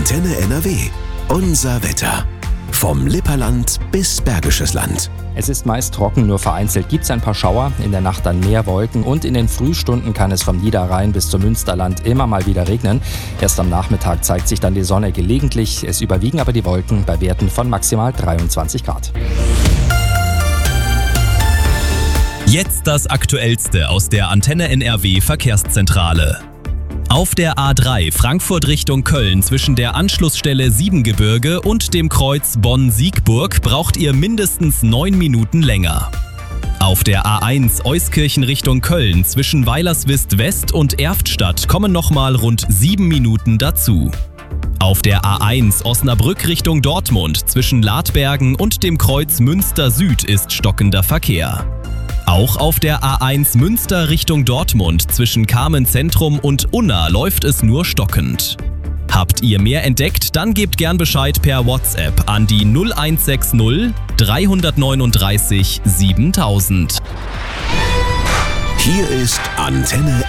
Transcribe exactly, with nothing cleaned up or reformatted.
Antenne N R W. Unser Wetter. Vom Lipperland bis Bergisches Land. Es ist meist trocken, nur vereinzelt gibt es ein paar Schauer, in der Nacht dann mehr Wolken und in den Frühstunden kann es vom Niederrhein bis zum Münsterland immer mal wieder regnen. Erst am Nachmittag zeigt sich dann die Sonne gelegentlich, es überwiegen aber die Wolken bei Werten von maximal dreiundzwanzig Grad. Jetzt das Aktuellste aus der Antenne N R W Verkehrszentrale. Auf der A drei Frankfurt Richtung Köln zwischen der Anschlussstelle Siebengebirge und dem Kreuz Bonn-Siegburg braucht ihr mindestens neun Minuten länger. Auf der A eins Euskirchen Richtung Köln zwischen Weilerswist West und Erftstadt kommen nochmal rund sieben Minuten dazu. Auf der A eins Osnabrück Richtung Dortmund zwischen Ladbergen und dem Kreuz Münster Süd ist stockender Verkehr. Auch auf der A eins Münster Richtung Dortmund zwischen Kamen Zentrum und Unna läuft es nur stockend. Habt ihr mehr entdeckt, dann gebt gern Bescheid per WhatsApp an die null eins sechs null drei neun drei siebentausend. Hier ist Antenne